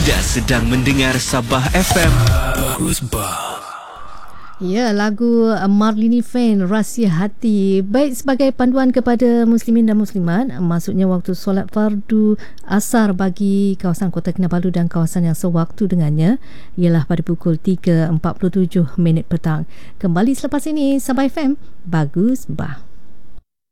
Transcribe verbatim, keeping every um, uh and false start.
Anda sedang mendengar Sabah F M. Bagus bah. Ya, lagu Marlini Fain, Rahsia Hati. Baik, sebagai panduan kepada muslimin dan muslimat, maksudnya waktu solat fardu asar bagi kawasan Kota Kinabalu dan kawasan yang sewaktu dengannya ialah pada pukul tiga empat puluh tujuh minit petang. Kembali selepas ini, Sabah F M, Bagus bah.